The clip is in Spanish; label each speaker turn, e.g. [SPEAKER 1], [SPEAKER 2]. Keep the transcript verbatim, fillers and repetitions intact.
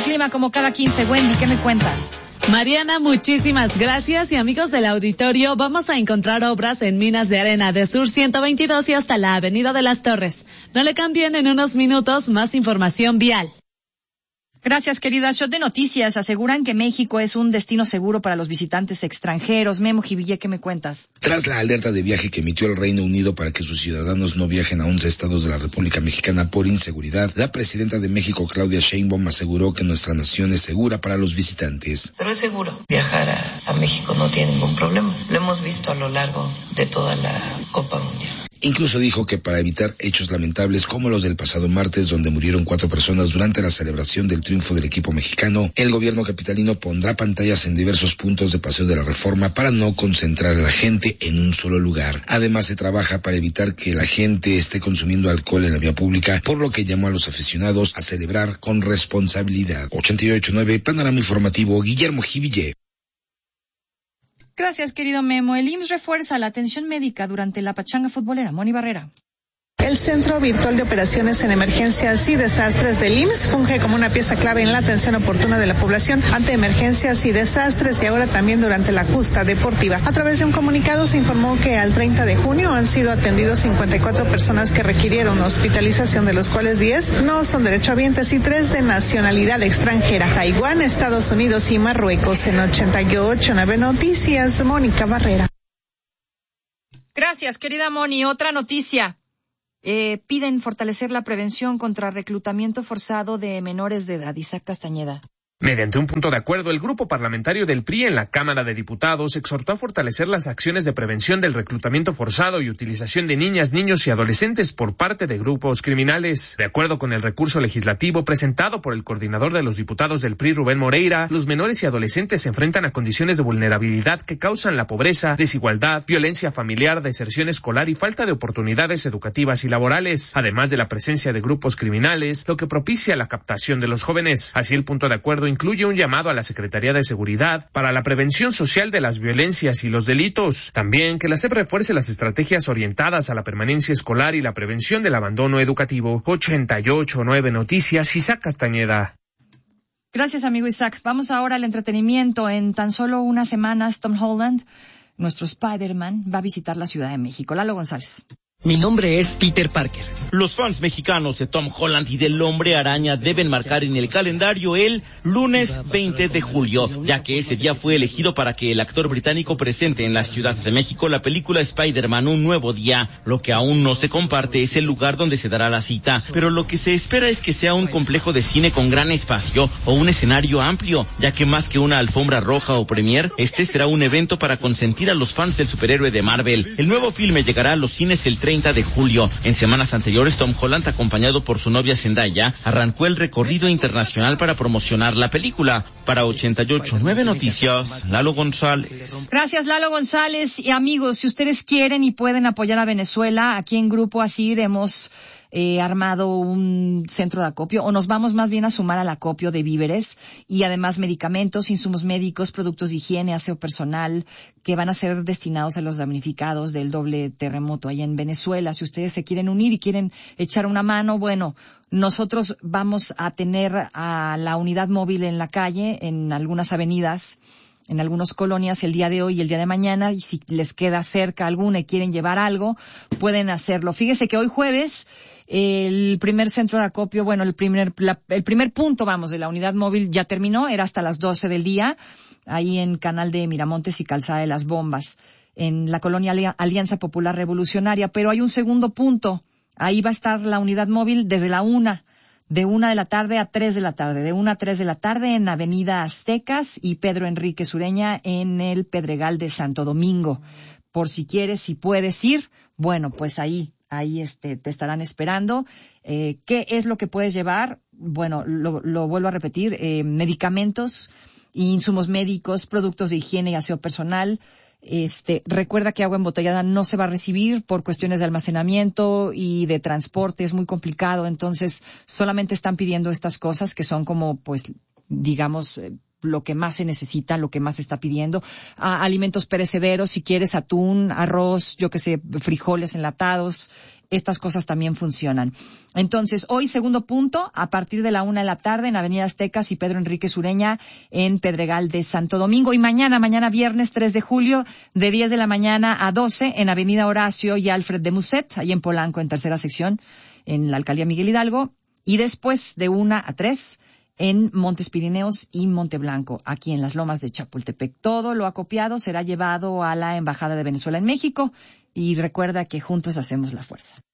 [SPEAKER 1] clima como cada quince. Wendy, ¿qué me cuentas?
[SPEAKER 2] Mariana, muchísimas gracias. Y amigos del auditorio, vamos a encontrar obras en Minas de Arena de Sur ciento veintidós y hasta la Avenida de las Torres. No le cambien, en unos minutos más información vial.
[SPEAKER 1] Gracias, querida. Shot de noticias. Aseguran que México es un destino seguro para los visitantes extranjeros. Memo Jiville, ¿qué me cuentas?
[SPEAKER 3] Tras la alerta de viaje que emitió el Reino Unido para que sus ciudadanos no viajen a once estados de la República Mexicana por inseguridad, la presidenta de México, Claudia Sheinbaum, aseguró que nuestra nación es segura para los visitantes.
[SPEAKER 4] Pero es seguro. Viajar a, a México no tiene ningún problema. Lo hemos visto a lo largo de toda la Copa Mundial.
[SPEAKER 3] Incluso dijo que para evitar hechos lamentables como los del pasado martes, donde murieron cuatro personas durante la celebración del triunfo del equipo mexicano, el gobierno capitalino pondrá pantallas en diversos puntos de Paseo de la Reforma para no concentrar a la gente en un solo lugar. Además, se trabaja para evitar que la gente esté consumiendo alcohol en la vía pública, por lo que llamó a los aficionados a celebrar con responsabilidad. ochenta y ocho punto nueve, Panorama Informativo, Guillermo Jiville.
[SPEAKER 1] Gracias, querido Memo. El I M S S refuerza la atención médica durante la pachanga futbolera. Moni Barrera.
[SPEAKER 5] El Centro Virtual de Operaciones en Emergencias y Desastres del I M S S funge como una pieza clave en la atención oportuna de la población ante emergencias y desastres y ahora también durante la justa deportiva. A través de un comunicado se informó que al treinta de junio han sido atendidos cincuenta y cuatro personas que requirieron hospitalización, de los cuales diez no son derechohabientes y tres de nacionalidad extranjera: Taiwán, Estados Unidos y Marruecos. En ochenta y ocho punto nueve Noticias, Mónica Barrera.
[SPEAKER 1] Gracias, querida Moni. Otra noticia. Eh, piden fortalecer la prevención contra reclutamiento forzado de menores de edad. Isaac Castañeda.
[SPEAKER 6] Mediante un punto de acuerdo, el grupo parlamentario del P R I en la Cámara de Diputados exhortó a fortalecer las acciones de prevención del reclutamiento forzado y utilización de niñas, niños y adolescentes por parte de grupos criminales. De acuerdo con el recurso legislativo presentado por el coordinador de los diputados del P R I, Rubén Moreira, los menores y adolescentes se enfrentan a condiciones de vulnerabilidad que causan la pobreza, desigualdad, violencia familiar, deserción escolar y falta de oportunidades educativas y laborales, además de la presencia de grupos criminales, lo que propicia la captación de los jóvenes. Así, el punto de acuerdo incluye un llamado a la Secretaría de Seguridad para la prevención social de las violencias y los delitos. También que la S E P refuerce las estrategias orientadas a la permanencia escolar y la prevención del abandono educativo. ochenta y ocho punto nueve Noticias, Isaac Castañeda.
[SPEAKER 1] Gracias, amigo Isaac. Vamos ahora al entretenimiento. En tan solo unas semanas, Tom Holland, nuestro Spider-Man, va a visitar la Ciudad de México. Lalo González.
[SPEAKER 7] Mi nombre es Peter Parker. Los fans mexicanos de Tom Holland y del Hombre Araña deben marcar en el calendario el lunes veinte de julio, ya que ese día fue elegido para que el actor británico presente en la Ciudad de México la película Spider-Man Un Nuevo Día. Lo que aún no se comparte es el lugar donde se dará la cita, pero lo que se espera es que sea un complejo de cine con gran espacio o un escenario amplio, ya que más que una alfombra roja o premier, este será un evento para consentir a los fans del superhéroe de Marvel. El nuevo filme llegará a los cines el treinta de julio. En semanas anteriores, Tom Holland, acompañado por su novia Zendaya, arrancó el recorrido internacional para promocionar la película. Para ochenta y ocho punto nueve Noticias, Lalo González.
[SPEAKER 1] Gracias, Lalo González. Y amigos, si ustedes quieren y pueden apoyar a Venezuela, aquí en Grupo Asir hemos eh, armado un centro de acopio, o nos vamos más bien a sumar al acopio de víveres y además medicamentos, insumos médicos, productos de higiene, aseo personal, que van a ser destinados a los damnificados del doble terremoto allá en Venezuela. Si ustedes se quieren unir y quieren echar una mano, bueno, nosotros vamos a tener a la unidad móvil en la calle, en algunas avenidas, en algunas colonias el día de hoy y el día de mañana, y si les queda cerca alguna y quieren llevar algo, pueden hacerlo. Fíjese que hoy jueves, el primer centro de acopio, bueno, el primer, la, el primer punto, vamos, de la unidad móvil ya terminó, era hasta las doce del día, ahí en Canal de Miramontes y Calzada de las Bombas, en la colonia Alianza Popular Revolucionaria, pero hay un segundo punto, ahí va a estar la unidad móvil desde la una, de una de la tarde a tres de la tarde, de una a tres de la tarde en Avenida Aztecas y Pedro Enrique Sureña en el Pedregal de Santo Domingo. Por si quieres, si puedes ir, bueno, pues ahí, ahí este, te estarán esperando. Eh, ¿qué es lo que puedes llevar? Bueno, lo, lo vuelvo a repetir, eh, medicamentos, insumos médicos, productos de higiene y aseo personal. Este, recuerda que agua embotellada no se va a recibir por cuestiones de almacenamiento y de transporte, es muy complicado, entonces solamente están pidiendo estas cosas que son como, pues, digamos, lo que más se necesita, lo que más se está pidiendo. Ah, alimentos perecederos, si quieres atún, arroz, yo que sé, frijoles enlatados, estas cosas también funcionan. Entonces, hoy, segundo punto, a partir de la una de la tarde en Avenida Aztecas y Pedro Enrique Sureña en Pedregal de Santo Domingo. Y mañana, mañana viernes tres de julio, de diez de la mañana a doce en Avenida Horacio y Alfred de Musset, ahí en Polanco, en tercera sección, en la Alcaldía Miguel Hidalgo. Y después de una a tres en Montes Pirineos y Monte Blanco, aquí en las Lomas de Chapultepec. Todo lo acopiado será llevado a la Embajada de Venezuela en México y recuerda que juntos hacemos la fuerza.